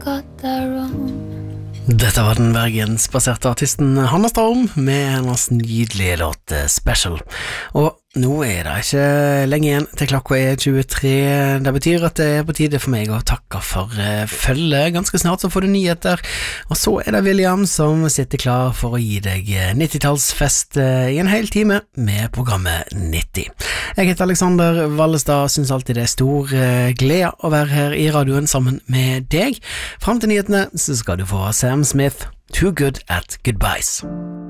got that wrong. Dette var den bergensbaserte artisten Hanna Storm med hennes nydelige låt Special. Og nå er det ikke lenge igjen til klokka er 23. Det betyr at det er på tide for meg å takke for følge. Ganske snart så får du nyheter, og så er det William som sitter klar for å gi deg 90-tallsfest i en hel time med programmet 90. Jeg heter Alexander Vallestad, synes alltid det er stor glede å være her i radioen sammen med deg. Frem til nyhetene så skal du få Sam Smith, Too Good at Goodbyes.